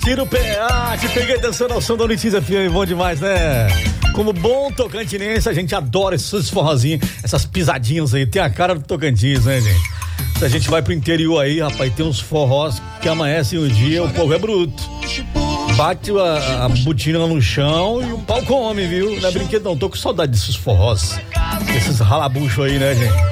Tira o pé, te peguei dançando ao som da Notícia FM, bom demais, né? Como bom tocantinense, a gente adora esses forrozinhos, essas pisadinhas aí, tem a cara do Tocantins, né, gente? Se a gente vai pro interior aí, rapaz, tem uns forrós que amanhecem um dia, o povo é bruto. Bate a botina no chão e o pau come, viu? Não é brinquedo não, tô com saudade desses forrós, desses ralabuchos aí, né, gente?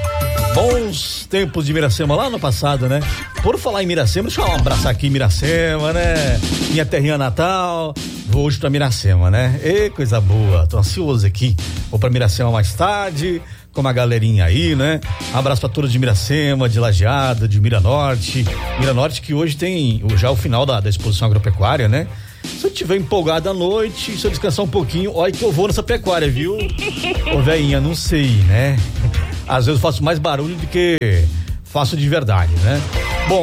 Bons tempos de Miracema lá no passado, né? Por falar em Miracema, deixa eu abraçar aqui Miracema, né? Minha terrinha natal, vou hoje pra Miracema, né? Ê, coisa boa, tô ansioso aqui. Vou pra Miracema mais tarde, com uma galerinha aí, né? Abraço pra todos de Miracema, de Lajeado, de Miranorte. Miranorte que hoje tem já o final da exposição agropecuária, né? Se eu tiver empolgado à noite, se eu descansar um pouquinho, olha que eu vou nessa pecuária, viu? Ô, velhinha, não sei, né? Às vezes eu faço mais barulho do que faço de verdade, né? Bom,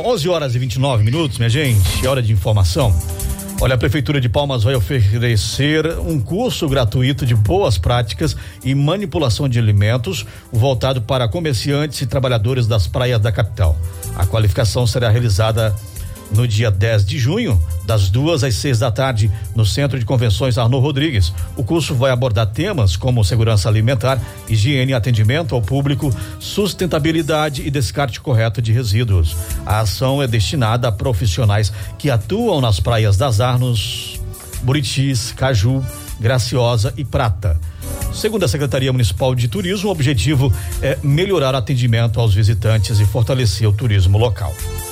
11h29, minha gente, é hora de informação. Olha, a Prefeitura de Palmas vai oferecer um curso gratuito de boas práticas e manipulação de alimentos voltado para comerciantes e trabalhadores das praias da capital. A qualificação será realizada no dia 10 de junho, das 2 às 6 da tarde, no Centro de Convenções Arnô Rodrigues. O curso vai abordar temas como segurança alimentar, higiene, atendimento ao público, sustentabilidade e descarte correto de resíduos. A ação é destinada a profissionais que atuam nas praias das Arnos, Buritis, Caju, Graciosa e Prata. Segundo a Secretaria Municipal de Turismo, o objetivo é melhorar o atendimento aos visitantes e fortalecer o turismo local.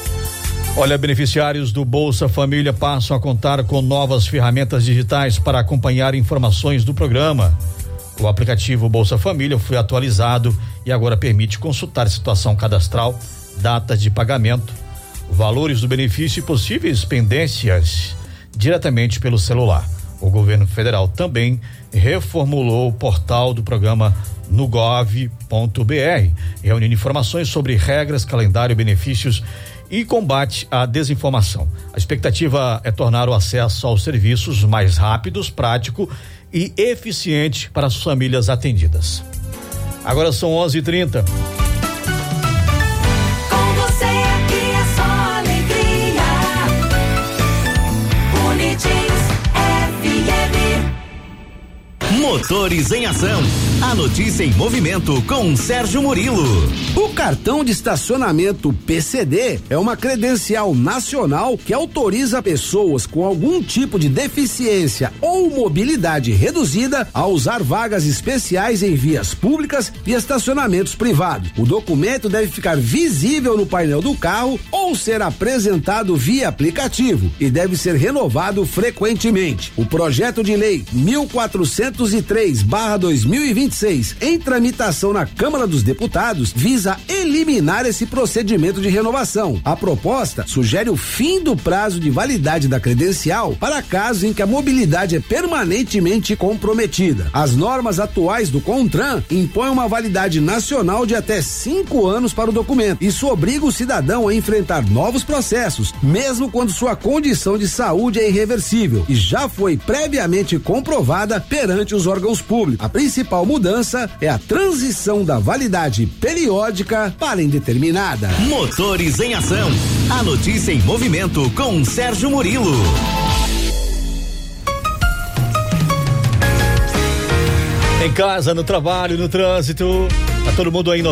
Olha, beneficiários do Bolsa Família passam a contar com novas ferramentas digitais para acompanhar informações do programa. O aplicativo Bolsa Família foi atualizado e agora permite consultar situação cadastral, datas de pagamento, valores do benefício e possíveis pendências diretamente pelo celular. O governo federal também reformulou o portal do programa no gov.br, reunindo informações sobre regras, calendário, benefícios e combate à desinformação. A expectativa é tornar o acesso aos serviços mais rápidos, prático e eficiente para as famílias atendidas. Agora são 11h30. Com você aqui é só alegria. Bonitinhos FM. Motores em Ação. A notícia em movimento com Sérgio Murilo. O cartão de estacionamento PCD é uma credencial nacional que autoriza pessoas com algum tipo de deficiência ou mobilidade reduzida a usar vagas especiais em vias públicas e estacionamentos privados. O documento deve ficar visível no painel do carro ou ser apresentado via aplicativo e deve ser renovado frequentemente. O projeto de lei 1403/2026 em tramitação na Câmara dos Deputados visa eliminar esse procedimento de renovação. A proposta sugere o fim do prazo de validade da credencial para casos em que a mobilidade é permanentemente comprometida. As normas atuais do CONTRAN impõem uma validade nacional de até 5 anos para o documento. Isso obriga o cidadão a enfrentar novos processos, mesmo quando sua condição de saúde é irreversível e já foi previamente comprovada perante os órgãos públicos. A principal mudança é a transição da validade periódica para indeterminada. Motores em Ação. A notícia em movimento com Sérgio Murilo. Em casa, no trabalho, no trânsito, tá todo mundo aí em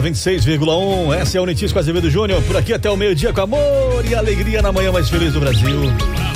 96,1. Essa é a Unitis com Azevedo Júnior, por aqui até o meio-dia com amor e alegria na manhã mais feliz do Brasil.